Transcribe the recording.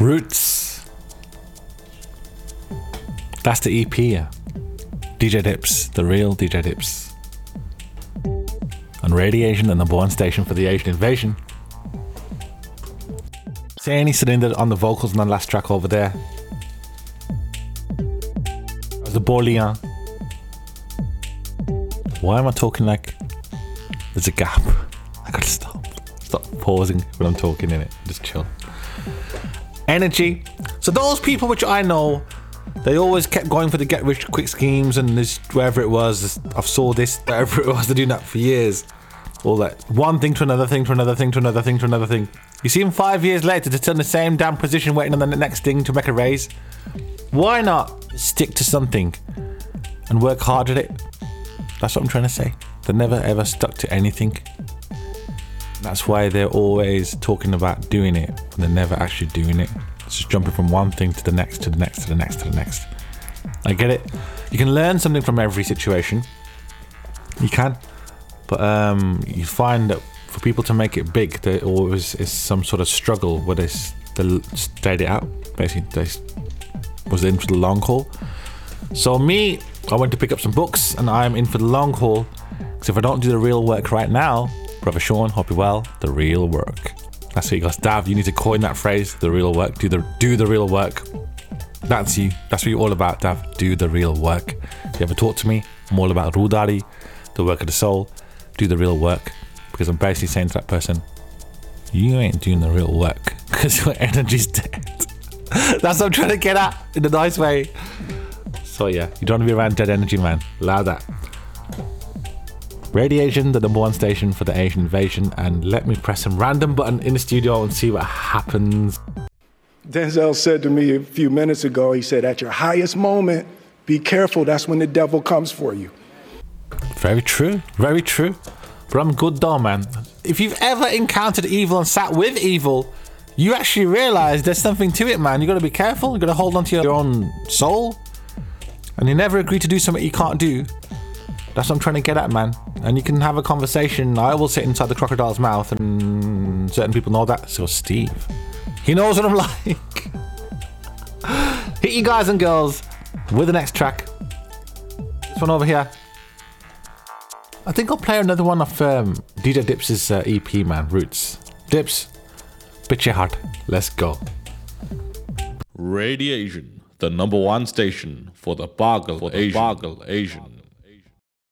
Roots. That's the EP, yeah. DJ Dips, the real DJ Dips. On Radiation, the number one station for the Asian invasion. Sani Cylinder on the vocals on the last track over there. The Borleon. Why am I talking like there's a gap? I gotta stop pausing when I'm talking in it. Just chill. Energy. So those people which I know, they always kept going for the get rich quick schemes and this wherever it was. I've saw this wherever it was. They're doing that for years. All that one thing to another thing to another thing to another thing to another thing. You see them 5 years later, they're still in the same damn position, waiting on the next thing to make a raise. Why not stick to something and work hard at it? That's what I'm trying to say. They never ever stuck to anything. That's why they're always talking about doing it, and they're never actually doing it. It's just jumping from one thing to the next, to the next, to the next, to the next. I get it. You can learn something from every situation. You can. But you find that for people to make it big, there always is some sort of struggle where they stayed it out. Basically, they was in for the long haul. So me, I went to pick up some books and I'm in for the long haul. Because if I don't do the real work right now, Brother Sean, hope you're well, the real work. That's what he goes, Dav, you need to coin that phrase, the real work, do the real work. That's you. That's what you're all about, Dav. Do the real work. If you ever talk to me, I'm all about Rudari, the work of the soul. Do the real work. Because I'm basically saying to that person, you ain't doing the real work because your energy's dead. That's what I'm trying to get at in a nice way. So yeah, you don't want to be around dead energy, man. Allow that. Radiation, the number one station for the Asian invasion. And let me press some random button in the studio and see what happens. Denzel said to me a few minutes ago, he said, at your highest moment, be careful. That's when the devil comes for you. Very true. Very true. But I'm good though, man. If you've ever encountered evil and sat with evil, you actually realize there's something to it, man. You got to be careful. You got to hold on to your own soul. And you never agree to do something you can't do. That's what I'm trying to get at, man. And you can have a conversation. I will sit inside the crocodile's mouth, and certain people know that. So Steve, he knows what I'm like. Hit you guys and girls with the next track. This one over here. I think I'll play another one off DJ Dips' EP, man. Roots. Dips, bit your heart. Let's go. Radiation, the number one station for the Bargle Asian.